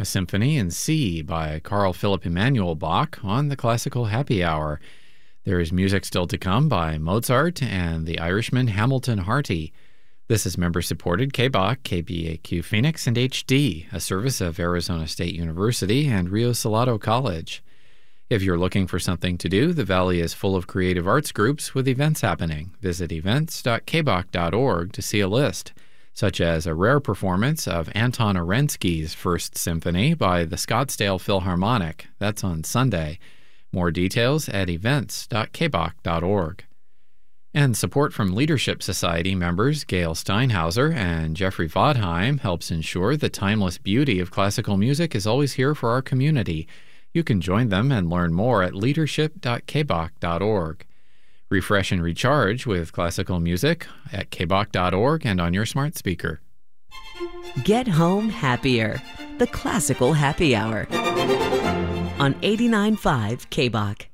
a Symphony in C by Carl Philipp Emanuel Bach on the Classical Happy Hour. There is music still to come by Mozart and the Irishman Hamilton Harty. This is member-supported KBOC, KBAQ Phoenix, and HD, a service of Arizona State University and Rio Salado College. If you're looking for something to do, the Valley is full of creative arts groups with events happening. Visit events.kboc.org to see a list, such as a rare performance of Anton Arensky's First Symphony by the Scottsdale Philharmonic. That's on Sunday. More details at events.kboc.org. And support from Leadership Society members Gail Steinhauser and Jeffrey Vodheim helps ensure the timeless beauty of classical music is always here for our community. You can join them and learn more at leadership.kboc.org. Refresh and recharge with classical music at kboc.org and on your smart speaker. Get home happier. The Classical Happy Hour on 89.5 KBOC.